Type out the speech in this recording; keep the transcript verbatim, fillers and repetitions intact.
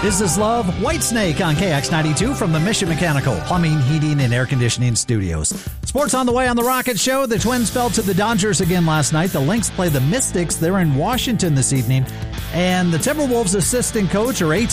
Business Love, Whitesnake on K X ninety-two from the Mission Mechanical Plumbing, Heating, and Air Conditioning Studios. Sports on the way on the Rocket Show. The Twins fell to the Dodgers again last night. The Lynx play the Mystics. They're in Washington this evening. And the Timberwolves assistant coach, or AT